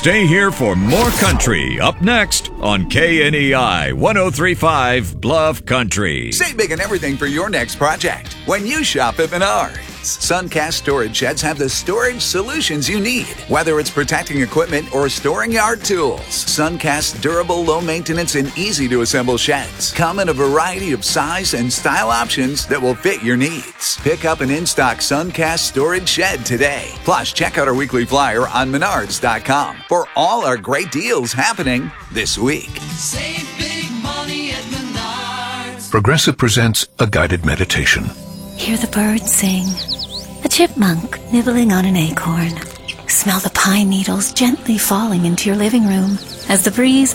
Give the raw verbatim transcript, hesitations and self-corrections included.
Stay here for more country up next on K N E I one oh three point five Bluff Country. Save big on everything for your next project when you shop at Menards. Suncast storage sheds have the storage solutions you need, whether it's protecting equipment or storing yard tools. Suncast's durable, low-maintenance, and easy-to-assemble sheds come in a variety of size and style options that will fit your needs. Pick up an in-stock Suncast storage shed today. Plus, check out our weekly flyer on menards dot com for all our great deals happening this week. Save big money at Menards. Progressive presents a guided meditation. Hear the birds sing. A chipmunk nibbling on an acorn. Smell the pine needles gently falling into your living room as the breeze